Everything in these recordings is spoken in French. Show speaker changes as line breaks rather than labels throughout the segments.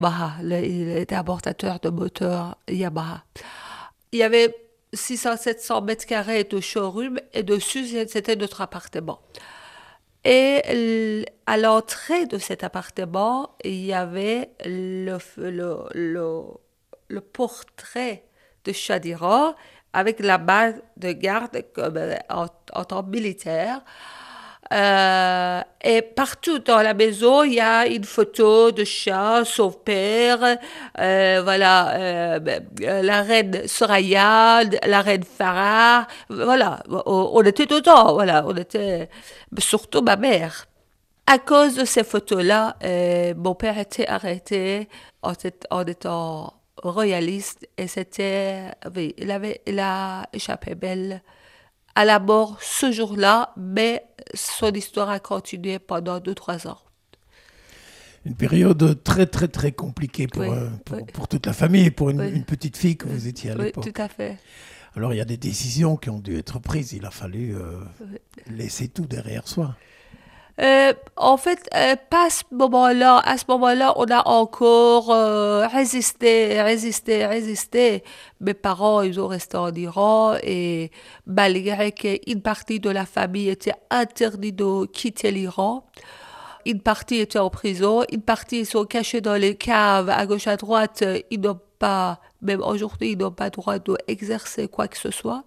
Yamaha, il était importateur de moteurs Yamaha. Il y avait 600-700 mètres carrés de showroom et dessus, c'était notre appartement. Et à l'entrée de cet appartement, il y avait le portrait de Shadira avec la main de garde comme, en temps militaire. Et partout dans la maison, il y a une photo de chat, son père, voilà, la reine Soraya, la reine Farah, voilà, on était dedans, voilà, on était, surtout ma mère. À cause de ces photos-là, mon père était arrêté en étant royaliste et c'était, oui, il a échappé belle à la mort ce jour-là, mais son histoire a continué pendant 2 3 ans.
Une période très très très compliquée
Oui, oui,
pour toute la famille et pour
oui,
une petite fille que
oui,
vous étiez à
oui, tout
l'époque.
à fait.
Alors il y a des décisions qui ont dû être prises, il a fallu
Oui.
laisser tout derrière soi.
En fait, pas à ce moment-là. À ce moment-là, on a encore résisté. Mes parents, ils ont resté en Iran et malgré qu'une partie de la famille était interdite de quitter l'Iran, une partie était en prison, une partie sont cachés dans les caves à gauche à droite. Ils n'ont pas, même aujourd'hui, ils n'ont pas le droit d'exercer quoi que ce soit.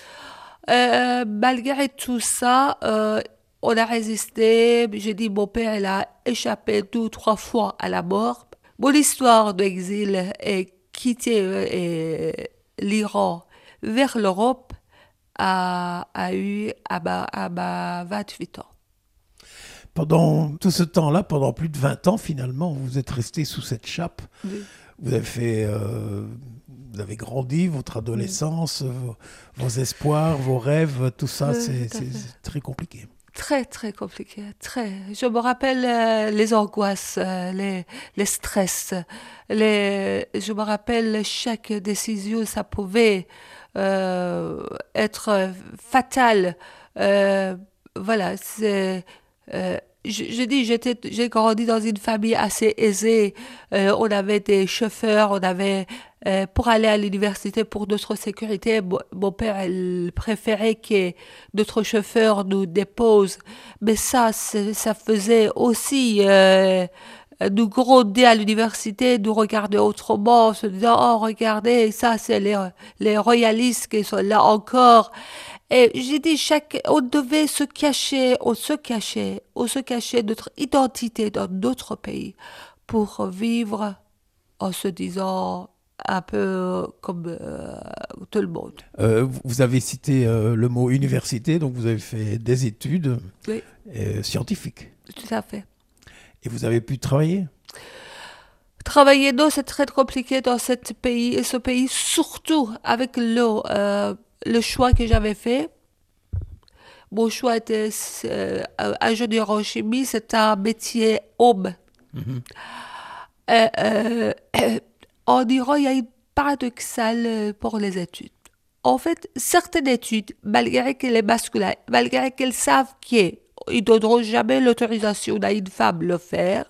Malgré tout ça, on a résisté. J'ai dit, mon père, il a échappé 2 3 fois à la mort. Mon histoire d'exil et quitter l'Iran vers l'Europe a eu à ma 28 ans.
Pendant tout ce temps-là, pendant plus de 20 ans finalement, vous êtes resté sous cette chape.
Oui.
Vous avez fait, vous avez grandi, votre
Oui.
adolescence, vos espoirs, vos rêves, tout ça,
Tout à
c'est
fait.
très compliqué.
Très, très compliqué. Très. Je me rappelle les angoisses, les stress. Je me rappelle chaque décision, ça pouvait être fatal. Euh, voilà, je dis, j'ai grandi dans une famille assez aisée. On avait des chauffeurs, on avait pour aller à l'université pour notre sécurité. Mon père, il préférait que notre chauffeur nous dépose, mais ça faisait aussi nous gronder à l'université, nous regarder autrement, se disant, oh, regardez, ça, c'est les royalistes qui sont là encore. Et j'ai dit, on devait on se cachait notre identité dans notre pays pour vivre en se disant un peu comme tout le monde.
Vous avez cité le mot université, donc vous avez fait des études
Oui,
scientifiques
tout à fait.
et vous avez pu travailler.
Travailler d'eau, c'est très compliqué dans ce pays, surtout avec l'eau. Le choix que j'avais fait, mon choix était ingénieur en chimie, c'est un métier homme.
Mhm.
Euh, euh, en Iran, il y a une paradoxale pour les études. En fait, certaines études, malgré qu'elles sont masculines, malgré qu'elles savent qu'ils ne donneront jamais l'autorisation à une femme de le faire,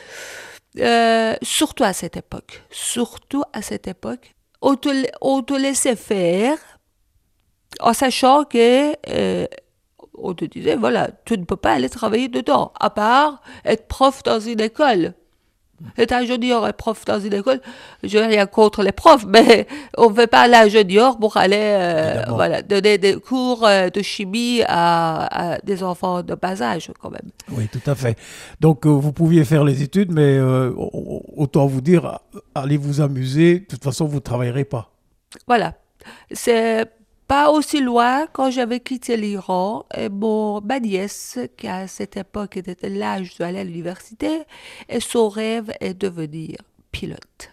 surtout à cette époque, on te laissait faire en sachant que on te disait, voilà, tu ne peux pas aller travailler dedans, à part être prof dans une école. Être un junior et prof dans une école, je n'ai rien contre les profs, mais on ne veut pas aller à junior pour aller
Évidemment.
voilà, donner des cours de chimie à des enfants de bas âge, quand même.
Oui, tout à fait. Donc, vous pouviez faire les études, mais autant vous dire, allez vous amuser. De toute façon, vous ne travaillerez pas.
Voilà. C'est pas aussi loin quand j'avais quitté l'Iran. Et ma nièce, qui à cette époque était l'âge d'aller à l'université, et son rêve est de devenir pilote.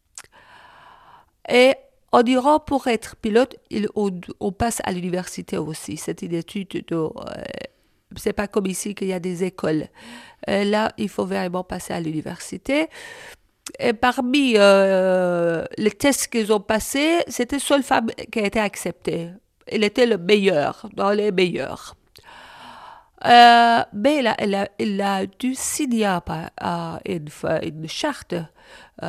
Et en Iran, pour être pilote, on passe à l'université aussi. C'est une étude c'est pas comme ici qu'il y a des écoles. Là, il faut vraiment passer à l'université. Et parmi les tests qu'ils ont passés, c'était seule femme qui a été acceptée. Elle était le meilleur, dans les meilleurs. Ben, il a dû signer une charte